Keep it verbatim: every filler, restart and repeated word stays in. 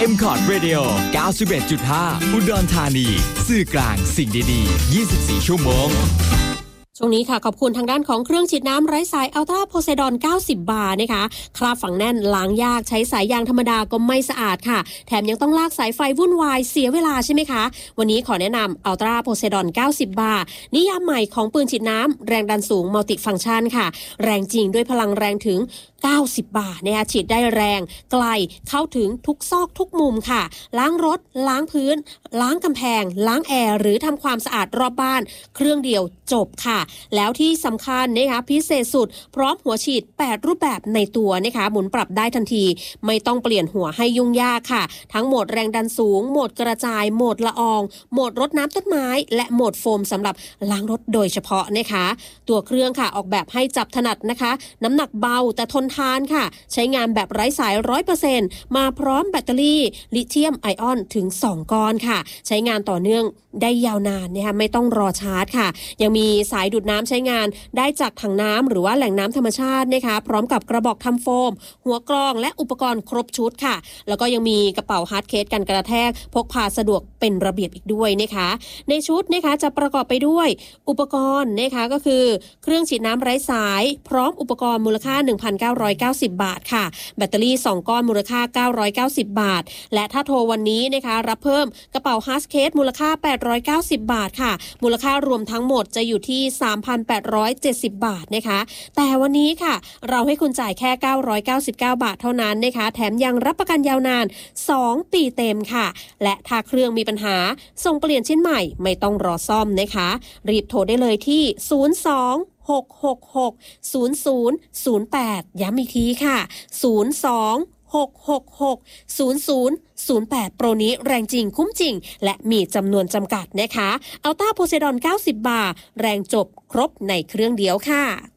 เอ็ม คอร์ด Radio เก้าสิบเอ็ดจุดห้า อุดรธานีสื่อกลางสิ่งดีๆยี่สิบสี่ชั่วโมงช่วงนี้ค่ะขอบคุณทางด้านของเครื่องฉีดน้ำไร้สายอัลตราโพไซดอนเก้าสิบบาร์นะคะคราบฝังแน่นล้างยากใช้สายยางธรรมดาก็ไม่สะอาดค่ะแถมยังต้องลากสายไฟวุ่นวายเสียเวลาใช่ไหมคะวันนี้ขอแนะนำอัลตราโพไซดอนเก้าสิบบาร์นิยามใหม่ของปืนฉีดน้ำแรงดันสูงมัลติฟังก์ชันค่ะแรงจริงด้วยพลังแรงถึงเก้าสิบบาร์นะคะฉีดได้แรงไกลเข้าถึงทุกซอกทุกมุมค่ะล้างรถล้างพื้นล้างกำแพงล้างแอร์หรือทำความสะอาดรอบบ้านเครื่องเดียวจบค่ะแล้วที่สำคัญนะคะพิเศษสุดพร้อมหัวฉีดแปดรูปแบบในตัวนะคะหมุนปรับได้ทันทีไม่ต้องเปลี่ยนหัวให้ยุ่งยากค่ะทั้งโหมดแรงดันสูงโหมดกระจายโหมดละอองโหมดรดน้ำต้นไม้และโหมดโฟมสำหรับล้างรถโดยเฉพาะนะคะตัวเครื่องค่ะออกแบบให้จับถนัดนะคะน้ำหนักเบาแต่ทนทานค่ะใช้งานแบบไร้สาย ร้อยเปอร์เซ็นต์ มาพร้อมแบตเตอรี่ลิเธียมไอออนถึงสองก้อนค่ะใช้งานต่อเนื่องได้ยาวนานนะคะไม่ต้องรอชาร์จค่ะยังมีสายดูดน้ำใช้งานได้จากถังน้ำหรือว่าแหล่งน้ำธรรมชาตินะคะพร้อมกับกระบอกทำโฟมหัวกรองและอุปกรณ์ครบชุดค่ะแล้วก็ยังมีกระเป๋าฮาร์ดเคสกันกระแทกพกพาสะดวกเป็นระเบียบอีกด้วยนะคะในชุดนะคะจะประกอบไปด้วยอุปกรณ์นะคะก็คือเครื่องฉีดน้ำไร้สายพร้อมอุปกรณ์มูลค่า หนึ่งพันเก้าร้อยเก้าสิบ บาทค่ะแบตเตอรี่สองก้อนมูลค่าเก้าร้อยเก้าสิบบาทและถ้าโทรวันนี้นะคะรับเพิ่มกระเป๋าฮาร์ดเคสมูลค่าแปดร้อยเก้าสิบบาทค่ะมูลค่ารวมทั้งหมดจะอยู่ที่ สามพันแปดร้อยเจ็ดสิบ บาทนะคะแต่วันนี้ค่ะเราให้คุณจ่ายแค่เก้าร้อยเก้าสิบเก้าบาทเท่านั้นนะคะแถมยังรับประกันยาวนานสองปีเต็มค่ะและถ้าเครื่องมีปัญหาส่งเปลี่ยนชิ้นใหม่ไม่ต้องรอซ่อมนะคะรีบโทรได้เลยที่ศูนย์ สอง หก หก หก ศูนย์ ศูนย์ ศูนย์ แปดย้ำอีกทีค่ะศูนย์ สอง หก หก หก ศูนย์ ศูนย์ ศูนย์ แปดโปรนี้แรงจริงคุ้มจริงและมีจำนวนจำกัดนะคะอัลต้าโพไซดอนเก้าสิบบาร์แรงจบครบในเครื่องเดียวค่ะ